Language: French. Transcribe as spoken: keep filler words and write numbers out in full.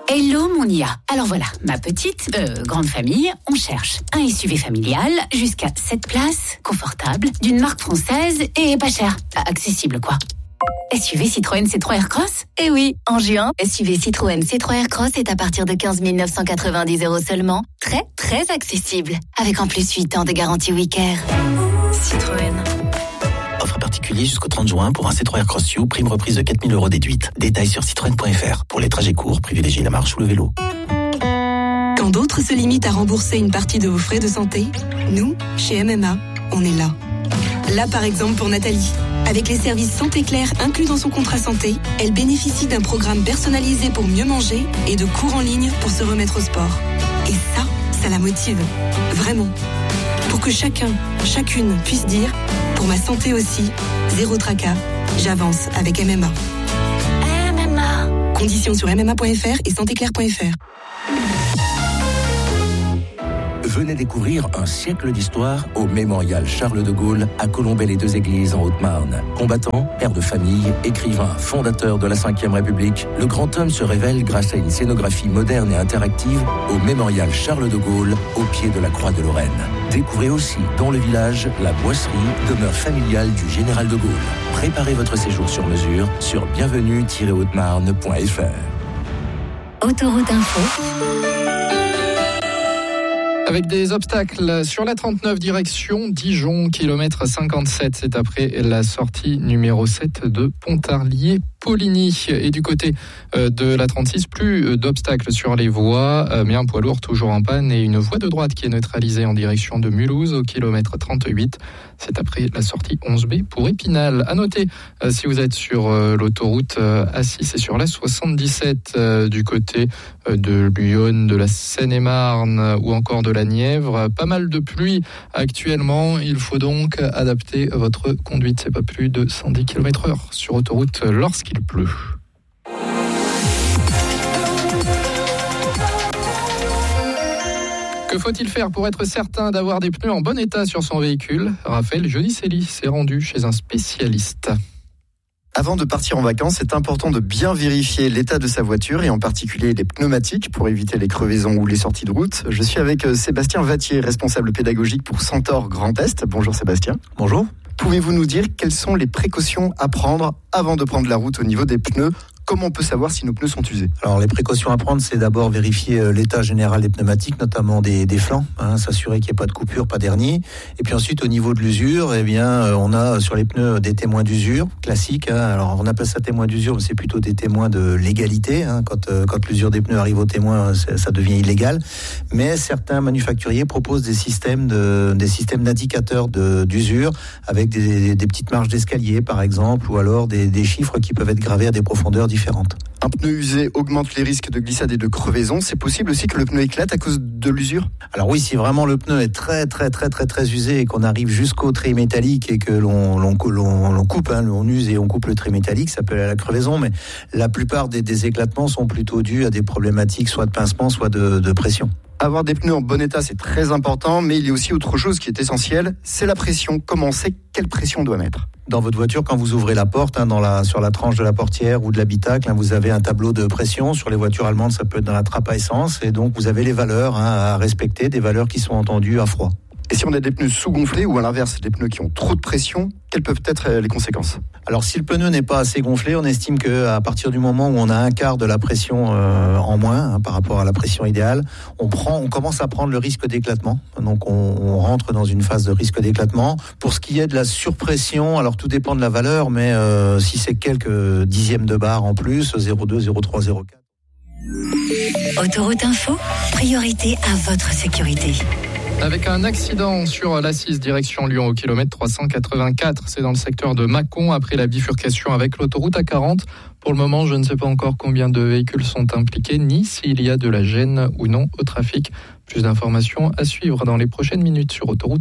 Hello mon I A. Alors voilà, ma petite, euh, grande famille, on cherche un S U V familial jusqu'à sept places, confortable, d'une marque française et pas cher. Accessible quoi. S U V Citroën C trois Aircross ? Eh oui, en juin, S U V Citroën C trois Aircross est à partir de quinze mille neuf cent quatre-vingt-dix euros seulement. Très, très accessible. Avec en plus huit ans de garantie Wicare. Citroën. Offre particulier jusqu'au trente juin pour un C trois Aircross U, prime reprise de quatre mille euros déduite. Détails sur citroën point f r. Pour les trajets courts, privilégiez la marche ou le vélo. Quand d'autres se limitent à rembourser une partie de vos frais de santé, nous, chez M M A, on est là. Là par exemple pour Nathalie. Avec les services Santé Claire inclus dans son contrat santé, elle bénéficie d'un programme personnalisé pour mieux manger et de cours en ligne pour se remettre au sport. Et ça, ça la motive. Vraiment. Pour que chacun, chacune puisse dire « Pour ma santé aussi, zéro tracas, j'avance avec M M A ». M M A. Conditions sur m m a point f r et santé claire point f r. Venez découvrir un siècle d'histoire au Mémorial Charles de Gaulle à Colombey-les-Deux-Églises en Haute-Marne. Combattant, père de famille, écrivain, fondateur de la cinquième République, le grand homme se révèle grâce à une scénographie moderne et interactive au Mémorial Charles de Gaulle, au pied de la Croix de Lorraine. Découvrez aussi, dans le village, la boisserie, demeure familiale du général de Gaulle. Préparez votre séjour sur mesure sur bienvenue tiret haute marne point f r. Autoroute Info. Avec des obstacles sur la trente-neuf direction Dijon, kilomètre cinquante-sept, c'est après la sortie numéro sept de Pontarlier-Poligny. Et du côté de la trente-six, plus d'obstacles sur les voies, mais un poids lourd toujours en panne et une voie de droite qui est neutralisée en direction de Mulhouse au kilomètre trente-huit. C'est après la sortie onze B pour Épinal. À noter, si vous êtes sur l'autoroute A six et sur la soixante-dix-sept du côté de Lyon, de la Seine-et-Marne ou encore de la Nièvre, pas mal de pluie actuellement. Il faut donc adapter votre conduite. C'est pas plus de cent dix kilomètres heure sur autoroute lorsqu'il pleut. Que faut-il faire pour être certain d'avoir des pneus en bon état sur son véhicule ? Raphaël Giodicelli s'est rendu chez un spécialiste. Avant de partir en vacances, c'est important de bien vérifier l'état de sa voiture et en particulier les pneumatiques pour éviter les crevaisons ou les sorties de route. Je suis avec Sébastien Vattier, responsable pédagogique pour Centaure Grand Est. Bonjour Sébastien. Bonjour. Pouvez-vous nous dire quelles sont les précautions à prendre avant de prendre la route au niveau des pneus ? Comment on peut savoir si nos pneus sont usés ? Alors les précautions à prendre, c'est d'abord vérifier l'état général des pneumatiques, notamment des, des flancs, hein, s'assurer qu'il n'y ait pas de coupure, pas d'hernie. Et puis ensuite, au niveau de l'usure, eh bien, on a sur les pneus des témoins d'usure classiques. Hein. Alors on appelle ça témoins d'usure, mais c'est plutôt des témoins de légalité. Hein. Quand, euh, quand l'usure des pneus arrive au témoin, ça devient illégal. Mais certains manufacturiers proposent des systèmes de, des systèmes d'indicateurs de, d'usure avec des, des petites marges d'escalier, par exemple, ou alors des, des chiffres qui peuvent être gravés à des profondeurs différentes. Un pneu usé augmente les risques de glissade et de crevaison. C'est possible aussi que le pneu éclate à cause de l'usure ? Alors oui, si vraiment le pneu est très très très très très usé et qu'on arrive jusqu'au trait métallique et que l'on, l'on, l'on, l'on coupe, hein, on use et on coupe le trait métallique, ça peut aller à la crevaison, mais la plupart des, des éclatements sont plutôt dus à des problématiques soit de pincement, soit de, de pression. Avoir des pneus en bon état, c'est très important, mais il y a aussi autre chose qui est essentielle, c'est la pression. Comment on sait quelle pression on doit mettre ? Dans votre voiture, quand vous ouvrez la porte, hein, dans la, sur la tranche de la portière ou de l'habitacle, hein, vous avez un tableau de pression. Sur les voitures allemandes, ça peut être dans la trappe à essence. Et donc, vous avez les valeurs hein, à respecter, des valeurs qui sont entendues à froid. Et si on a des pneus sous-gonflés ou à l'inverse, des pneus qui ont trop de pression, quelles peuvent être les conséquences ? Alors si le pneu n'est pas assez gonflé, on estime qu'à partir du moment où on a un quart de la pression euh, en moins hein, par rapport à la pression idéale, on, prend, on commence à prendre le risque d'éclatement. Donc on, on rentre dans une phase de risque d'éclatement. Pour ce qui est de la surpression, alors tout dépend de la valeur, mais euh, si c'est quelques dixièmes de bar en plus, zéro virgule deux, zéro virgule trois, zéro virgule quatre. Autoroute Info, priorité à votre sécurité. Avec un accident sur l'A six direction Lyon au kilomètre trois cent quatre-vingt-quatre. C'est dans le secteur de Mâcon après la bifurcation avec l'autoroute A quarante. Pour le moment, je ne sais pas encore combien de véhicules sont impliqués, ni s'il y a de la gêne ou non au trafic. Plus d'informations à suivre dans les prochaines minutes sur Autoroute